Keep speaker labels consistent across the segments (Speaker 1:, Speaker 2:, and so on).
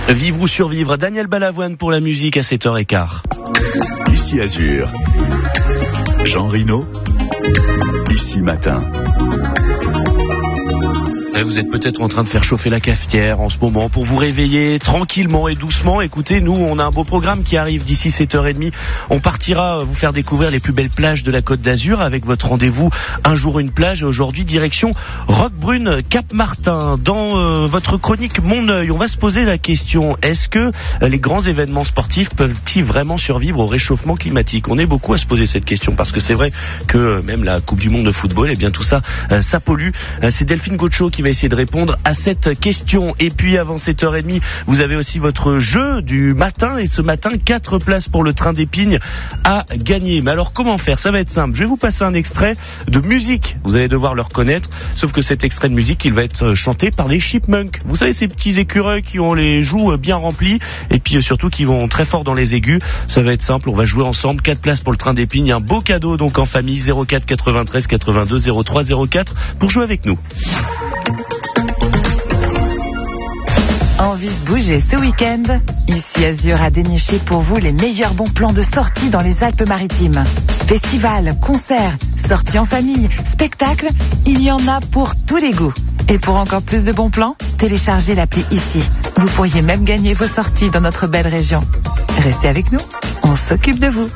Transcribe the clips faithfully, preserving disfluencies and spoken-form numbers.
Speaker 1: Vivre ou survivre, Daniel Balavoine pour la musique à sept heures quinze.
Speaker 2: Ici Azur, Jean Rino, ici Matin.
Speaker 1: Vous êtes peut-être en train de faire chauffer la cafetière en ce moment pour vous réveiller tranquillement et doucement. Écoutez, nous, on a un beau programme qui arrive d'ici sept heures trente. On partira vous faire découvrir les plus belles plages de la Côte d'Azur avec votre rendez-vous Un jour une plage. Et aujourd'hui, direction Roquebrune, Cap-Martin. Dans euh, votre chronique Mon œil, on va se poser la question, est-ce que euh, les grands événements sportifs peuvent-ils vraiment survivre au réchauffement climatique? On est beaucoup à se poser cette question parce que c'est vrai que euh, même la Coupe du Monde de football, eh bien tout ça, euh, ça pollue. Euh, c'est Delphine Gaucho qui va essayer de répondre à cette question. Et puis avant sept heures trente, vous avez aussi votre jeu du matin. Et ce matin, quatre places pour le train d'Épingle à gagner. Mais alors comment faire? Ça va être simple. Je vais vous passer un extrait de musique. Vous allez devoir le reconnaître. Sauf que cet extrait de musique, il va être chanté par les Chipmunks. Vous savez, ces petits écureuils qui ont les joues bien remplies et puis surtout qui vont très fort dans les aigus. Ça va être simple. On va jouer ensemble. quatre places pour le train d'Épingle. Un beau cadeau donc en famille. zéro quatre quatre-vingt-treize quatre-vingt-deux zéro trois zéro quatre pour jouer avec nous.
Speaker 3: Envie de bouger ce week-end? Ici Azur a déniché pour vous les meilleurs bons plans de sortie dans les Alpes-Maritimes. Festivals, concerts, sorties en famille, spectacles, il y en a pour tous les goûts. Et pour encore plus de bons plans, téléchargez l'appli ici. Vous pourriez même gagner vos sorties dans notre belle région. Restez avec nous, on s'occupe de vous.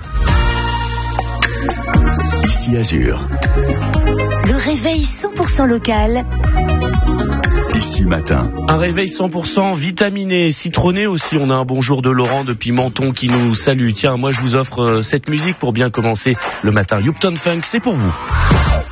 Speaker 2: Ici Azur.
Speaker 4: Le réveil cent pour cent local.
Speaker 2: Ici Matin.
Speaker 1: Un réveil cent pour cent vitaminé, citronné aussi. On a un bonjour de Laurent depuis Menton qui nous salue. Tiens, moi je vous offre euh, cette musique pour bien commencer le matin. Uptown Funk, c'est pour vous.